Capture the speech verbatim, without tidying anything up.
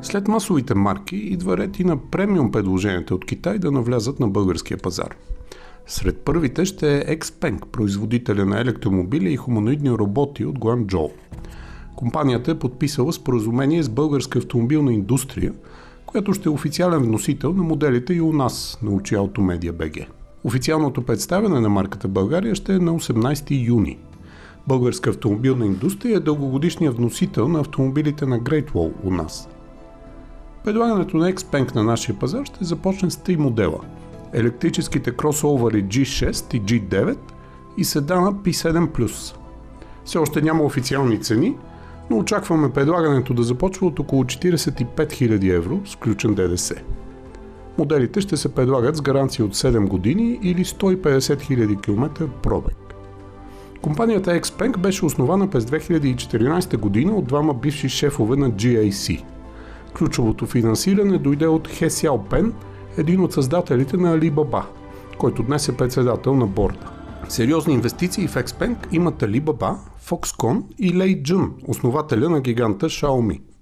След масовите марки идва ред и на премиум предложенията от Китай да навлязат на българския пазар. Сред първите ще е Xpeng, производителя на електромобили и хуманоидни роботи от Гуанчжоу. Компанията е подписала споразумение с българска автомобилна индустрия, която ще е официален вносител на моделите и у нас, научи Automedia точка би джи. Официалното представяне на марката България ще е на осемнайсети юни. Българска автомобилна индустрия е дългогодишният вносител на автомобилите на Great Wall у нас. Предлагането на Xpeng на нашия пазар ще започне с три модела – електрическите кросовъри джи шест и джи девет и седана пи седем плюс. Все още няма официални цени, но очакваме предлагането да започва от около четирийсет и пет хиляди евро с включен ДДС. Моделите ще се предлагат с гаранция от седем години или сто и петдесет хиляди км пробег. Компанията Xpeng беше основана през две хиляди и четиринайсета година от двама бивши шефове на джи ей си. Ключовото финансиране дойде от Хе Сяопен, един от създателите на Alibaba, който днес е председател на борда. Сериозни инвестиции в Xpeng имат Alibaba, Foxconn и Лей Джун, основателя на гиганта Xiaomi.